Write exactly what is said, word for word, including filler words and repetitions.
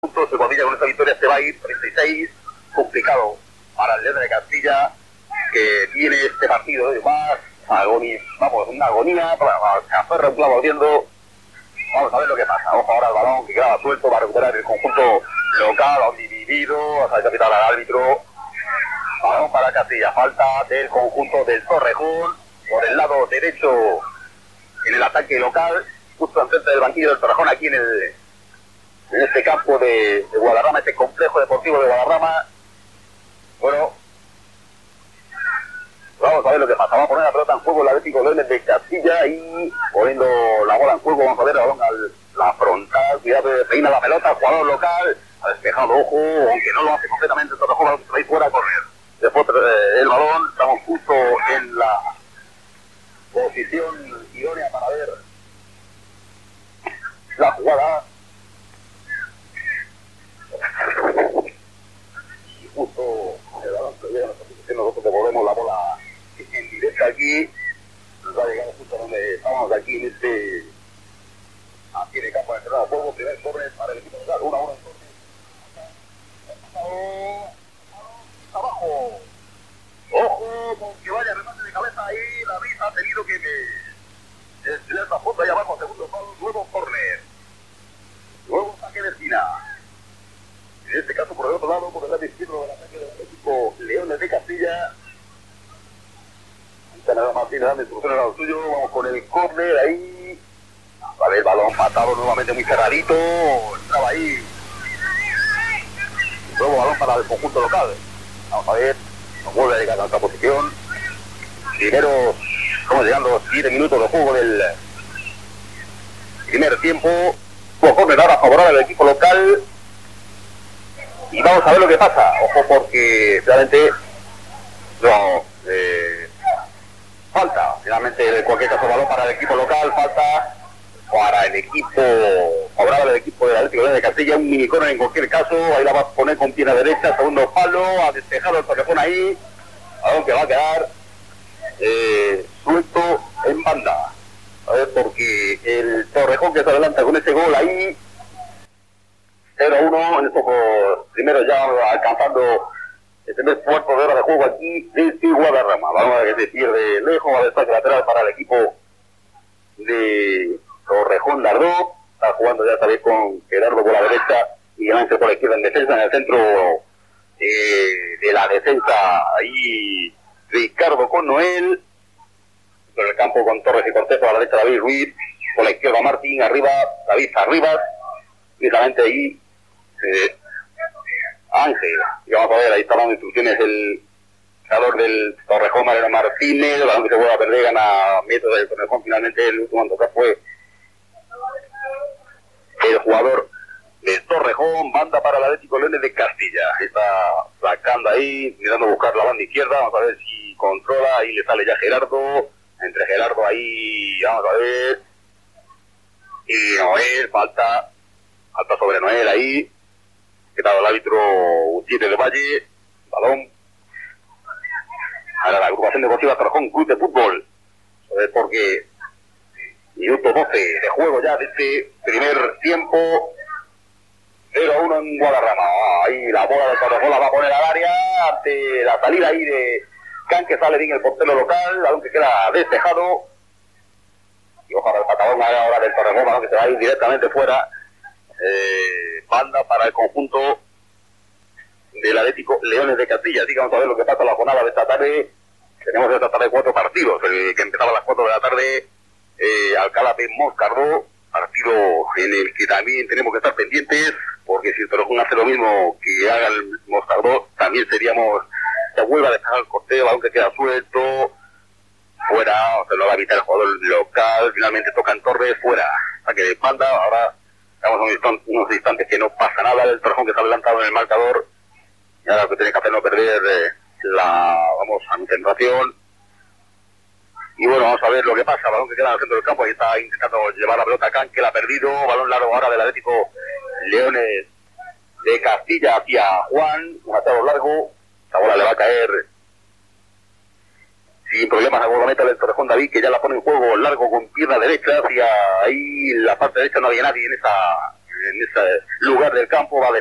puntos, el Guadilla con esta victoria se va a ir treinta y seis, complicado para el Leones de Castilla, que tiene este partido de más agonía, vamos, una agonía, se aferra un clavo ardiendo. Vamos a ver lo que pasa. Ojo ahora el balón que queda suelto, va a recuperar el conjunto local, va dividido, va a capital al árbitro. Balón para Castilla, falta del conjunto del Torrejón por el lado derecho en el ataque local, justo enfrente del banquillo del Torrejón, aquí en el en este campo de, de Guadarrama, este complejo deportivo de Guadarrama. Bueno, vamos a ver lo que pasa. Va a poner la pelota en juego el Atlético Leones de Castilla y poniendo la bola en juego, vamos a ver el balón al la frontal, cuidado, peina la pelota, jugador local, ha despejado, ojo, aunque no lo hace completamente el Torrejón, se va a ir fuera a correr. Después eh, el balón, estamos justo en la posición idónea para ver la jugada. Y justo el balón se llega a nuestra posición, nosotros devolvemos la bola en directo aquí. Nos va a llegar justo donde estamos aquí en este aquí en el campo de entrada de juego. Primer córner para el equipo local, una hora entonces. Abajo. Ojo, con que vaya remate de cabeza ahí, la risa ha tenido que me estirar la foto ahí abajo, segundo palo, nuevo córner. Nuevo saque de esquina. En este caso por el otro lado, por el lado izquierdo del ataque del Atlético Leones de Castilla. Sanado Martínez dando instrucciones a lo suyo, vamos con el córner ahí. A ver, el balón matado nuevamente muy cerradito, entraba ahí. Nuevo balón para el conjunto local. Vamos a ver, nos vuelve a llegar a nuestra posición. Primero, estamos llegando siete minutos de juego del primer tiempo. Córner ahora favorable al equipo local. Y vamos a ver lo que pasa. Ojo porque realmente no, eh, falta. Finalmente, en cualquier caso, balón para el equipo local, falta para el equipo favorable al equipo del Atlético de Castilla, un mini corner en cualquier caso, ahí la va a poner con pierna derecha, segundo palo, ha despejado el Torrejón ahí, balón que va a quedar eh, suelto en banda. A ver, porque el Torrejón que se adelanta con ese gol ahí, cero a uno, en estos primeros ya alcanzando el primer cuarto de hora de juego aquí desde Guadarrama. Vamos a ver que se pierde lejos, a destaque lateral para el equipo de Torrejón Lardó, está jugando ya esta vez con Gerardo por la derecha y el Ángel por la izquierda en defensa, en el centro eh, de la defensa ahí Ricardo con Noel, en el campo con Torres y Cortés, por la derecha David Ruiz, por la izquierda Martín, arriba David Arribas, precisamente ahí eh, Ángel, y vamos a ver, ahí está dando instrucciones el jugador del Torrejón, Mariano Martínez, el balón que se vuelve a perder, gana metros del Torrejón, finalmente el último en tocar fue el jugador del Torrejón, banda para el Atlético Leones de Castilla, está sacando ahí, mirando a buscar la banda izquierda, vamos a ver si controla, ahí le sale ya Gerardo, entre Gerardo ahí, vamos a ver, y Noel, falta, falta sobre Noel ahí, que tal el árbitro Gutiérrez de Valle, balón, ahora la agrupación deportiva Torrejón Club de Fútbol, a ver porque minuto doce de juego ya de este primer tiempo, cero a uno en Guadarrama. Ah, ahí la bola de Torrejón la va a poner al área ante la salida ahí de Can, que sale bien el portero local, aunque queda despejado. Y ojalá el patadón ahora del Torrejón, balón que se va a ir directamente fuera. Eh, banda para el conjunto del Atlético Leones de Castilla. Así que vamos a ver lo que pasa en la jornada de esta tarde. Tenemos esta tarde cuatro partidos, el que empezaba a las cuatro de la tarde. Eh, Alcalá de Moscardó, partido en el que también tenemos que estar pendientes, porque si el Torrejón hace lo mismo que haga el Moscardó, también seríamos, se vuelve a dejar el corteo, aunque queda suelto, fuera, se lo va a evitar el jugador local, finalmente tocan Torres, fuera, saque de espalda, ahora estamos unos instantes, unos instantes que no pasa nada, el Torrejón que está adelantado en el marcador, y ahora lo que tiene que hacer es no perder eh, la, vamos, concentración. Y bueno, vamos a ver lo que pasa, balón que queda en el centro del campo, ahí está intentando llevar la pelota a Can, que la ha perdido, balón largo ahora del Atlético Leones de Castilla hacia Juan, un atado largo, la bola le va a caer sin problemas a guardameta del Torrejón David, que ya la pone en juego largo con pierna derecha, hacia ahí la parte derecha no había nadie en esa en ese lugar del campo va a